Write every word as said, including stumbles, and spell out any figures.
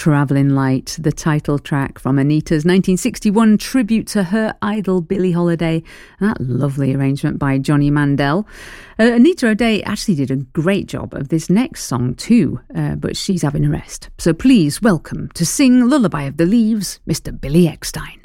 Travelling Light, the title track from Anita's nineteen sixty-one tribute to her idol Billie Holiday, and that lovely arrangement by Johnny Mandel. Uh, Anita O'Day actually did a great job of this next song too, uh, but she's having a rest. So please welcome to sing Lullaby of the Leaves, Mister Billy Eckstine.